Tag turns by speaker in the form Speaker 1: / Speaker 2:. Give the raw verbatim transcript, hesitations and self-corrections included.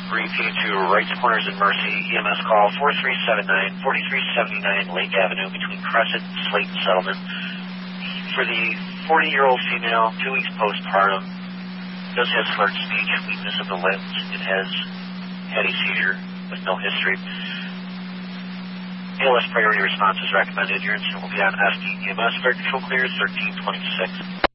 Speaker 1: Repeat to Wrights Corners and Mercy, E M S call four three seven nine, four three seven nine Lake Avenue between Crescent and Slayton Settlement. For the forty-year-old female, two weeks postpartum, does have slurred speech, weakness of the limbs. It has had a seizure with no history. A L S priority response is recommended. Your incident will be on S D E M S. Fare control clear thirteen twenty-six.